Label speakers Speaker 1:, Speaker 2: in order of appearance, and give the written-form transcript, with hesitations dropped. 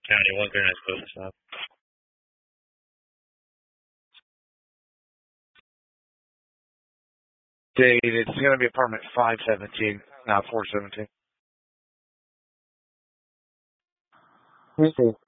Speaker 1: County 139 supposed to stop.
Speaker 2: Dave, it's going to be apartment 517, not 417.
Speaker 3: Who's Dave?